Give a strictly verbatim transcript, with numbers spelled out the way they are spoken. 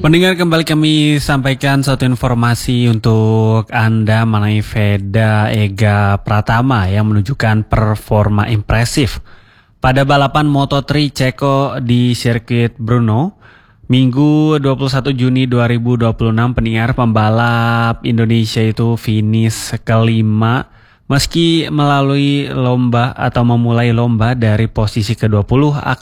Pendengar, kembali kami sampaikan satu informasi untuk Anda mengenai Veda Ega Pratama yang menunjukkan performa impresif pada balapan Moto tiga Ceko di sirkuit Brno. Minggu dua puluh satu Juni dua ribu dua puluh enam, pendengar, pembalap Indonesia itu finish kelima meski melalui lomba atau memulai lomba dari posisi ke dua puluh